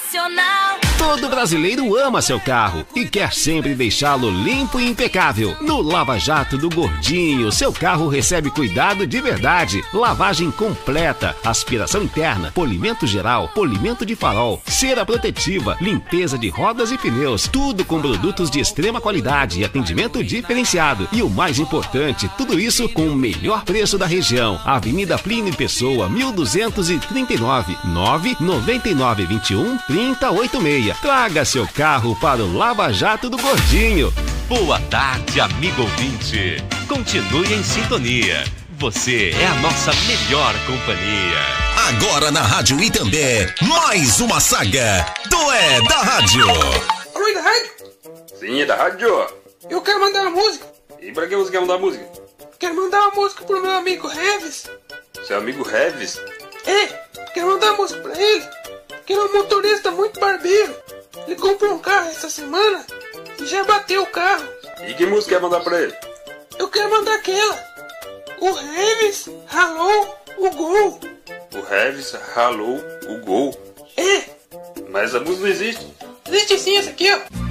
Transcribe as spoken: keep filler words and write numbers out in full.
Nacional. Todo brasileiro ama seu carro e quer sempre deixá-lo limpo e impecável. No Lava Jato do Gordinho, seu carro recebe cuidado de verdade. Lavagem completa, aspiração interna, polimento geral, polimento de farol, cera protetiva, limpeza de rodas e pneus. Tudo com produtos de extrema qualidade e atendimento diferenciado. E o mais importante, tudo isso com o melhor preço da região. Avenida Plínio Pessoa, mil duzentos e trinta e nove, nove nove nove dois um, três zero oito seis. Traga seu carro para o Lava Jato do Gordinho. Boa tarde, amigo ouvinte. Continue em sintonia. Você é a nossa melhor companhia. Agora na Rádio Itambé, mais uma saga do É da Rádio. Alô, é da rádio? Sim, é da rádio. Eu quero mandar uma música. E pra que você quer mandar música? Quero mandar uma música pro meu amigo Revis. Seu amigo Revis? É, quero mandar uma música pra ele. Que ele é um motorista muito barbeiro. Ele comprou um carro essa semana e já bateu o carro. E que música quer mandar pra ele? Eu quero mandar aquela. O Revis ralou o gol. O Revis ralou o gol? É. Mas a música não existe. Existe sim, essa aqui, ó.